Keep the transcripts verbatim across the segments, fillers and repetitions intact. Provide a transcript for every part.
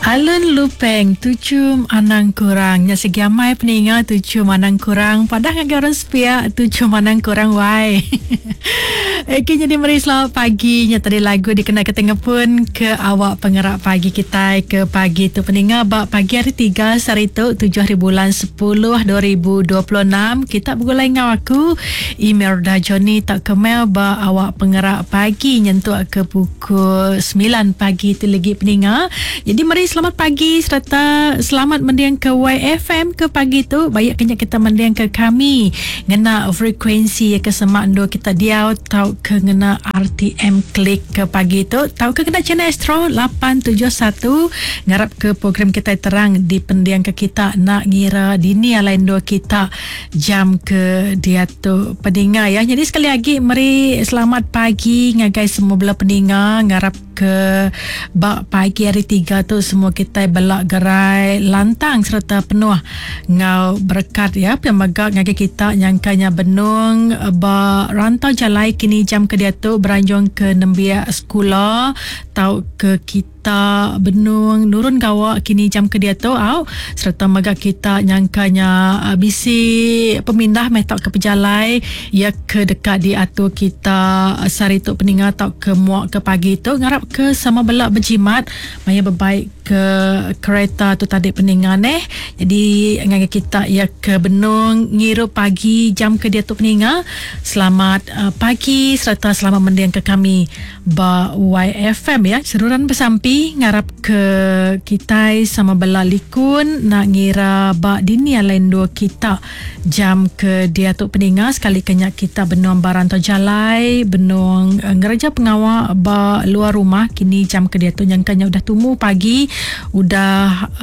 Alun lupeng tujuh manang kurang nya segi amai peninga tujuh manang kurang padah ngagi orang sepia tujuh manang kurang wai. Eki jadi meri selamat pagi nya tadi lagu dikenal ketengah pun ke awak pengerak pagi kita ke pagi tu peninga bak pagi hari tiga hari tu tujuh hari bulan sepuluh dua ribu dua puluh enam kita bergulai ngau aku email dah Johnny tak kemel bak awak pengerak pagi nyentuh ke pukul sembilan pagi tu lagi peninga. Jadi meri selamat pagi serta selamat mendiang ke Y F M ke pagi tu. Banyak kenyak kita mendiang ke kami ngena frekuensi ke semak dua kita diau tau ke ngena R T M klik ke pagi tu. Tau ke kena channel Astro lapan tujuh satu ngarap ke program kita terang di pendiang ke kita nak ngira dini lain dua kita jam ke dia tu pendengar ya. Jadi sekali lagi meri selamat pagi ngagai semua belah pendengar ngarap ke bak pagi hari tiga tu semua kita belak gerai lantang serta penuh ngau berkat ya pemaga ngagai kita nyangkanya benung ba rantau jalai kini jam ke dia tu beranjung ke nembia sekolah tau ke kita benung nurun gawa kini jam ke dia tu au serta maga kita nyangkanya uh, bisi pemindah metak ke pejalai ya ke dekat di atu kita uh, sari tu peningat tau ke muak ke pagi tu ngarap ke sama belak berjimat maya berbaik ke kereta tu tadi peningan eh. Jadi ngagai kita ya ke benung ngiru pagi jam ke dia tu peningat selamat uh, pagi serta selamat mendiang ke kami ba Y F M ya. Seruran bersampi ngarap ke kita sama bela likun nak ngira ba dini lain dua kita jam ke dia tu peningat sekali kenyak kita benung barantau jalai benung uh, ngereja pengawal ba luar rumah kini jam ke dia tu yang kanya udah tumu pagi udah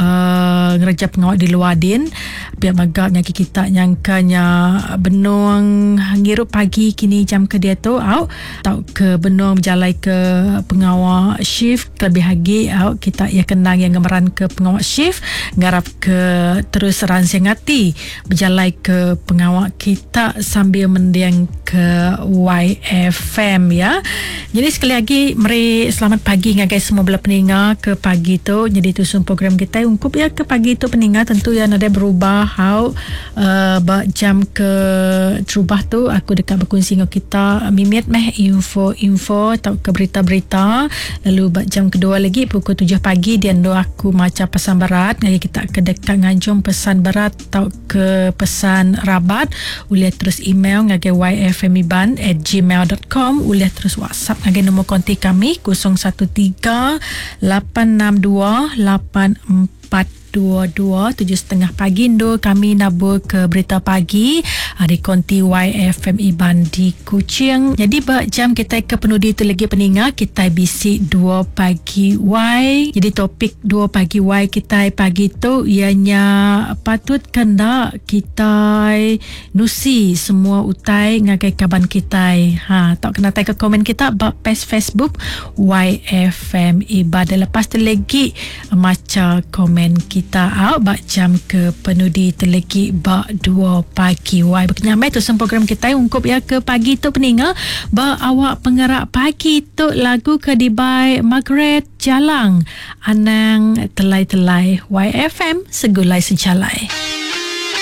uh, ngereja pengawal di luar din biar magak ngaki kita nyangkanya benung ngirup pagi kini jam ke dia tu au tau ke benung berjalai ke pengawal shift lebih lagi au kita ia kenang yang gemeran ke pengawal shift ngarap ke terus ransing hati berjalai ke pengawal kita sambil mendiang ke Y F M ya. Jadi sekali lagi meri selamat pagi ngagai semua belah peninga ke pagi tu. Jadi tu sun program kita ungkup ya ke pagi tu peninga tentu yang ada berubah how uh, ba jam ke terubah tu aku dekat berkongsi dengan kita mimit meh info-info atau ke berita-berita lalu ba jam kedua lagi pukul tujuh pagi dia ndo aku macam pesan berat ngagai kita ke dekat ngajung pesan berat atau ke pesan rabat boleh terus email ngagai y f m iban at gmail dot com boleh terus WhatsApp ngagai nombor kontak kami kosong satu tiga lapan enam dua lapan empat dua dua tujuh setengah pagi ndo kami nabur ke berita pagi hari konti Y F M Iban di Kuching. Jadi ba jam kita ke penudi tu lagi peninga kita bisik dua pagi Y. Jadi topik dua pagi Y kita pagi tu ianya patut kena kita nusi semua utai ngagai kaban kita ha tak kena tai ke komen kita ba page Facebook Y F M Iban lepas tu lagi macam komen kita kita out bak jam ke penudi teleki bak dua pagi Y berkenyamai tu sem program kita ungkup ya ke pagi tu peninga bak awak pengerak pagi tu lagu ke dibai Margaret Jalang Anang Telai-Telai Y F M segulai sejalai.